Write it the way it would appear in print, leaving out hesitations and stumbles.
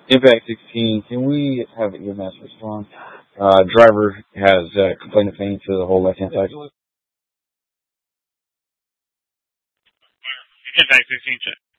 Impact 16, can we have EMS respond? Driver has complained of pain to the whole left-hand side. Impact 16, check.